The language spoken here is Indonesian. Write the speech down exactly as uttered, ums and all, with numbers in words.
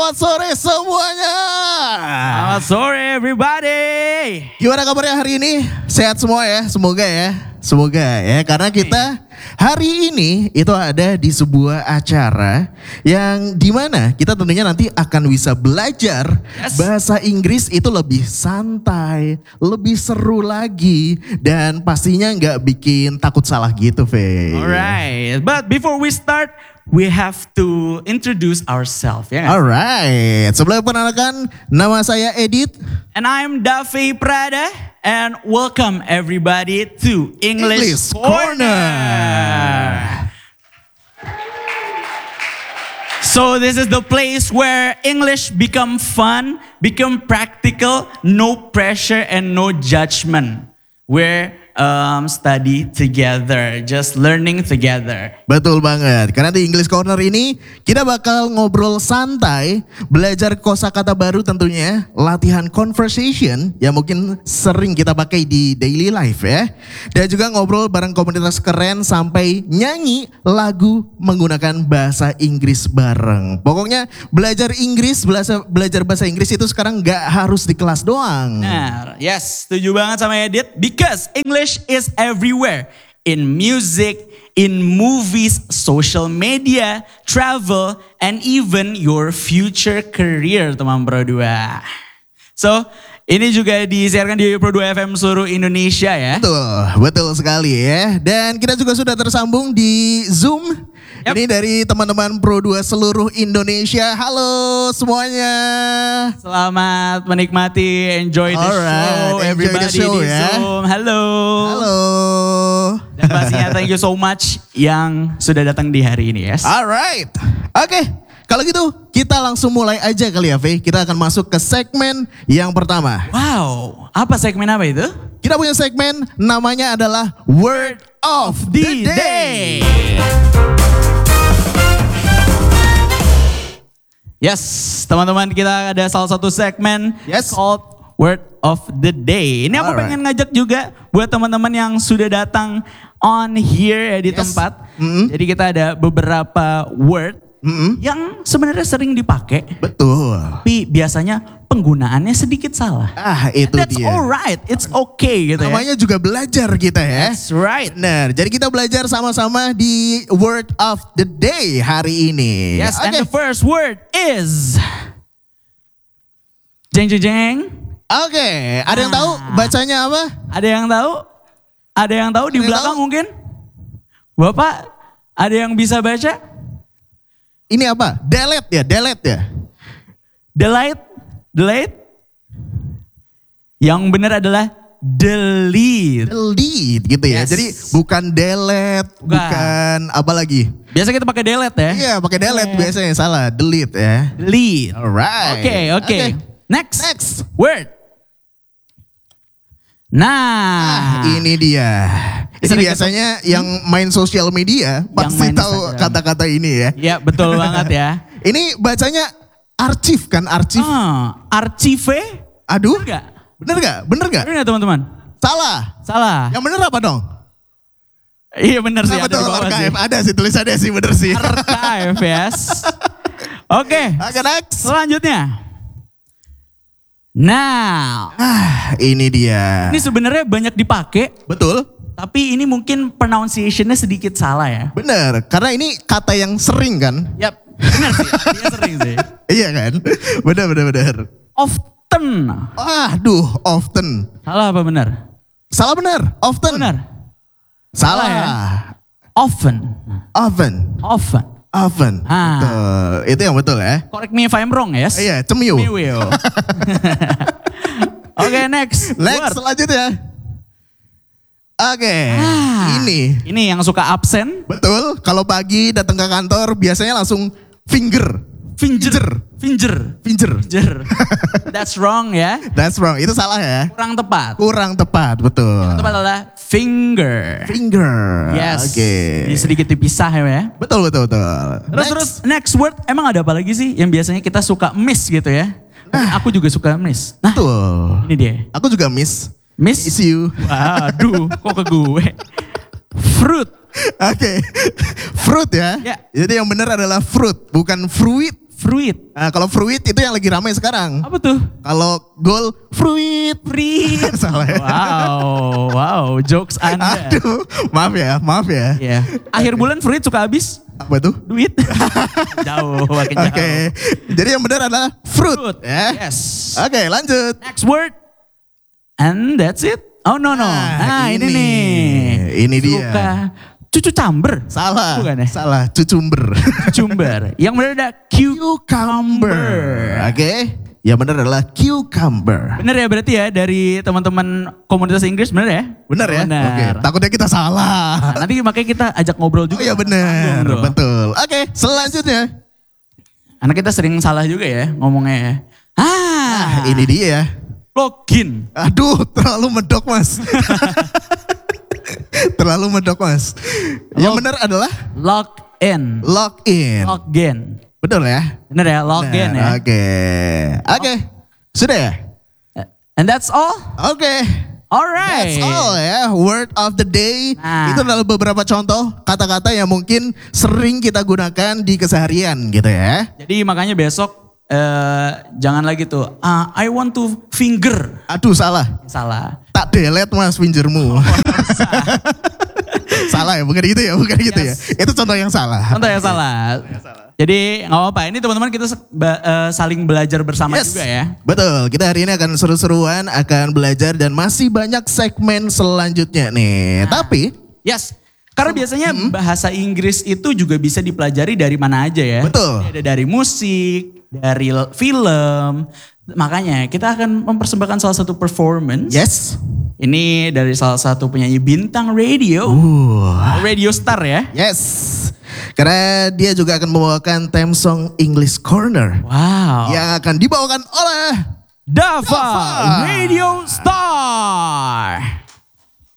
Selamat sore semuanya. Selamat sore everybody. Gimana kabarnya hari ini? Sehat semua ya, semoga ya. Semoga ya, karena kita hari ini itu ada di sebuah acara yang dimana kita tentunya nanti akan bisa belajar Yes. bahasa Inggris itu lebih santai, lebih seru lagi, dan pastinya nggak bikin takut salah gitu, Fe. Alright, but before we start, we have to introduce ourselves, ya nggak? Alright, sebelum perkenalkan, nama saya Edit. And I'm Davi Prada, and welcome everybody to English, English Corner. Corner. So this is the place where English become fun, become practical, no pressure and no judgment. Where um, study together, just learning together. Betul banget, karena di English Corner ini kita bakal ngobrol santai, belajar kosakata baru tentunya, latihan conversation yang mungkin sering kita pakai di daily life ya. Dan juga ngobrol bareng komunitas keren sampai nyanyi lagu menggunakan bahasa Inggris bareng. Pokoknya belajar Inggris, belajar, belajar bahasa Inggris itu sekarang gak harus di kelas doang. Nah, yes, setuju banget sama Edit. Because English is everywhere. In music, in movies, social media, travel, and even your future career, teman Pro dua. So, ini juga disiarkan di Pro dua F M seluruh Indonesia ya. Betul, betul sekali ya. Dan kita juga sudah tersambung di Zoom. Yep. Ini dari teman-teman Pro dua seluruh Indonesia. Halo semuanya. Selamat menikmati, enjoy the Alright, show, enjoy everybody the show, di ya. Zoom. Halo. Halo. Dan pastinya thank you so much yang sudah datang di hari ini, yes. Alright. Oke, kalau gitu kita langsung mulai aja kali ya, Faye. Kita akan masuk ke segmen yang pertama. Wow, apa segmen apa itu? Kita punya segmen namanya adalah Word of the Day. Yes, teman-teman, kita ada salah satu segmen Yes. called Word of the Day. Ini aku Alright. pengen ngajak juga buat teman-teman yang sudah datang on here ya di Yes. tempat. Mm-mm. Jadi kita ada beberapa word Mm-mm. yang sebenarnya sering dipakai, Betul. tapi biasanya penggunaannya sedikit salah. Ah, itu That's dia. alright, it's okay gitu ya. Namanya juga belajar kita ya. That's right. Benar, jadi kita belajar sama-sama di Word of the Day hari ini. Yes, Oke. and the first word is jeng jeng jeng. Oke, ada yang tahu Ah. bacanya apa? Ada yang tahu? Ada yang tahu di Ada yang belakang tahu? mungkin? Bapak, ada yang bisa baca? Ini apa? Delete ya, delete ya. Delete, delete. Yang benar adalah delete. Delete gitu ya. Yes. Jadi bukan delete, Bukan. bukan apa lagi? Biasa kita pakai delete ya? Iya, pakai delete Iya. biasanya, salah, delete ya. Delete. Alright. Oke, oke. Next. Next. Word. Nah, Ah, ini dia. Ini Sering biasanya yang main sosial media pasti main tahu Instagram. kata-kata ini ya. ya betul banget ya. Ini bacanya arsip kan, arsip. Ah, archive? Aduh. Bener gak? Bener gak? Bener gak? Bener gak teman-teman? Salah. Salah. Yang bener apa dong? Iya bener sih. Nah, ada di betul, bawah sih. archive. Ada sih tulisannya sih, bener sih. Archive, yes. Oke, Oke, next. selanjutnya. Now, Ah, ini dia. ini sebenarnya banyak dipakai, Betul. tapi ini mungkin pronunciation-nya sedikit salah ya. Bener, karena ini kata yang sering kan? Yap, benar sih. Dia sering sih. Iya kan? Bener, bener, bener. Often. Aduh, often. Salah apa benar? Salah bener, often. Benar. Salah. Salah ya? Often. Often. Often. Often. Ah. Betul. Itu yang betul ya. Correct me if I'm wrong, yes? Iya, cemiu. Me will. Oke, next. Next, Word. selanjutnya. Oke, Ah, ini. Ini yang suka absen. Betul, kalau pagi datang ke kantor biasanya langsung finger. Finger. Finger. Finger. Finger. That's wrong ya. That's wrong, itu salah ya. Kurang tepat. Kurang tepat, betul. Yang tepat adalah finger. Finger. Yes. Oke. Ini sedikit dipisah ya. Betul, betul, betul. Terus Next. terus next word emang ada apa lagi sih yang biasanya kita suka miss gitu ya? Mungkin aku juga suka miss. Nah, Betul. ini dia. Aku juga miss. Miss. Miss you. Waduh, kok ke gue. Fruit. Oke. Fruit ya. Ya. Jadi yang benar adalah fruit, bukan fruit. Fruit. Nah, kalau fruit itu yang lagi ramai sekarang. Apa tuh? Kalau goal fruit. Fruit. Salah ya. Wow, wow, jokes Anda. Aduh, maaf ya, maaf ya. Iya. Akhir bulan fruit suka habis Apa tuh? duit. Jauh, makin jauh. Oke, jadi yang benar adalah fruit. Fruit. Ya. Yes. Oke, lanjut. Next word. And that's it. Oh no no. Nah, ini, ini. nih. Ini dia. Suka cucu camber. Salah, Bukan ya? salah, cucumber. Cucumber. Yang benar ada cucumber. Oke, yang benar adalah cucumber. Bener ya berarti ya dari teman-teman komunitas Inggris bener ya? Benar ya? Benar. Oke, takutnya kita salah. Nah, nanti makanya kita ajak ngobrol Oh juga. iya benar, betul. Oke, selanjutnya. Karena kita sering salah juga ya ngomongnya ya. Ah, Ini dia. login. Aduh, terlalu medok mas. terlalu medok mas. Yang Log- benar adalah Login. login. Login. Betul ya? Bener ya, login ya. Benar, Oke, oke, sudah ya? And that's all? Oke. Alright. That's all ya, word of the day. Nah. Itu adalah beberapa contoh kata-kata yang mungkin sering kita gunakan di keseharian gitu ya. Jadi makanya besok eh, jangan lagi tuh, ah, I want to finger. Aduh salah, Salah. tak delete mas fingermu. Salah ya, bukan gitu ya, bukan gitu Yes. ya. Itu contoh yang salah. Contoh yang salah. Jadi nggak apa-apa, ini teman-teman kita se- ba- eh, saling belajar bersama Yes. juga ya. Betul, kita hari ini akan seru-seruan, akan belajar dan masih banyak segmen selanjutnya nih. Nah. Tapi, Yes. Karena biasanya bahasa Inggris itu juga bisa dipelajari dari mana aja ya. Betul. Ada dari musik, dari l- film. Makanya kita akan mempersembahkan salah satu performance. yes. Ini dari salah satu penyanyi bintang radio. Uh, Radio star ya. yes. Karena dia juga akan membawakan theme song English Corner. Wow. Yang akan dibawakan oleh Dava, Dava. Radio